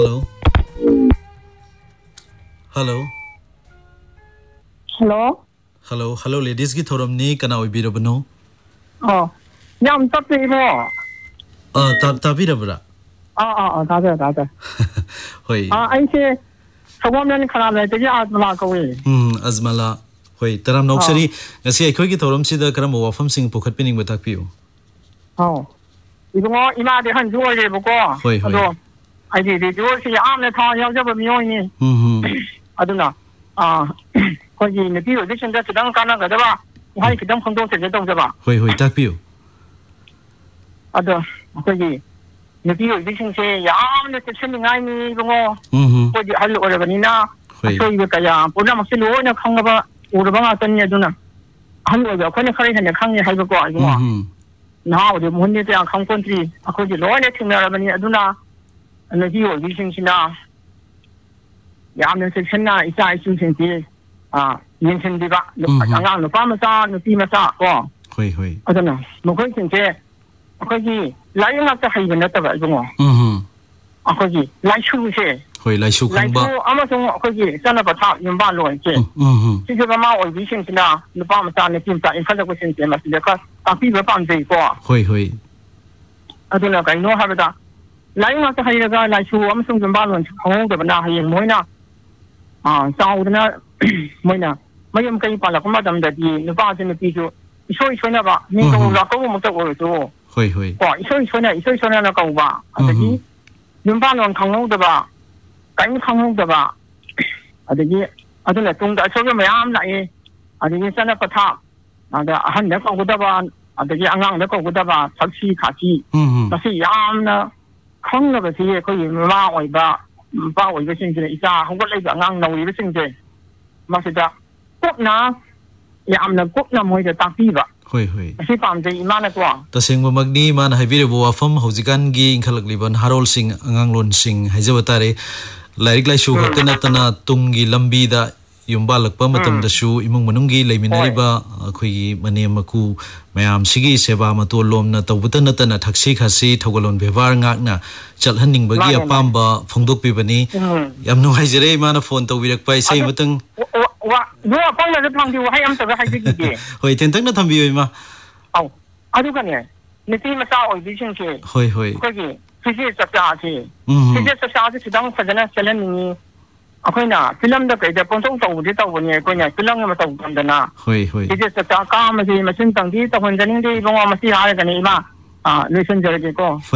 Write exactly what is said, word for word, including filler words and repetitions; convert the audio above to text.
Hello. Hello. Hello. Hello. Hello. Ladies ki thoram ni kana oibira bano. Oh. Yam tapi mo. Ah, tab tabira bra. Ah ah ah, tabe tabe. Hoi. Ah, anh se. Sawam nan khana le te ya atmala ko we. Hmm, azmala. Hoi. Taram noksari ngasi ai khoi ki thoram si da karam wafam sing pukhat pining batak piu. Oh. Ibu ngo ima de han jo le bu ko. Hoi hoi. Ai de de jo si am le tha yaw ja ba myo ni. Hmm hmm. Aduna. Ah. Ko ji ne bi yo de chen da sedang kana ga da ba. Hai ki dam khong do se je dong ja ba. Hoi hoi tak piu. Ado. Ko ji. Ne bi yo de chen se yam ne se chen ngai ni bu ngo. Hmm hmm. Ko ji hal ore ba ni na. Hoi. So yi ka ya pu na mak se lo na khang ga ba. U ba nga tan ne aduna. Han ore ko ne khari ne khang ni hai ba ko ai bu ngo. Hmm. Now the money they are come country, according to law, letting Marabani Aduna and the hero using Sina Yaman Sectiona is I choosing the ah Yinson Diva, around the Parmesan, the Pimasa, or Hoi hoi. I don't know. Mokoin there. Akoji, lying up the haven at the Vagon. Hmm. Akoji, like who say, Hoi lai su like khang ba. Amazon Akoji, son of a top in Balo and say, Hmm. Sisama or Vision Sina, the Parmesan, the Pimsa in front of the City, must be the cost of people found they go. Hoi hoi. I don't know, I know how that. Lying after Hayaga, like you, I'm some balance, home, but now he and Moina. Ah, South Moina. Mayam Kaipala, Madam, that the bars in the people. So it's when about Nico Rocco Motor. Hoi hoi. Oh, so it's when I so it's when I go back. At the G, Yumban Kango the bar. Kain Kango the bar. At the G, I don't know, I saw my arm like I didn't send up a top. And the hundred of the bar. At the young the go with the bar, Taxi Kachi. Hmm. I see Yam Kong of the sea, calling Maui Bar, Bow, the sing to the Isa, who got like a young no, you sing to Masida. Cook now, Yam the cook no more the Tapiva. Hoi hoi. I see from the Manaqua. Tasing magni man haibire bo afam haujikan gi ingkhalak liban harol sing angang lon sing haijawatare lairik lai shu hotena tana tungi lambi da yumba lakpa matam da shu imung manungi leiminariba akhoi mane maku mayam sigi seba mato lomna tawbutana tana thaksi khasi thogalon bevar ngakna chalhaning bagi apamba phongdok pibani yamno haijare mana phone tawirak pai sei mutang wa no apang na thang diu hai am ta hai ji ji hoi tentang na thambi ma au adu kan ne ni ti ma sa oi bi sing che hoi hoi ko ji ji sa sa ji ji sa sa ji dang sa jana salan ni akhoi na film da kai da pon tong tong di taw ni ko nya film ma taw kan da na hoi hoi ji sa sa ka ma ji ma sin tang di ta hon janing di bong ma si ha ga ni ma ah ni sun jare ko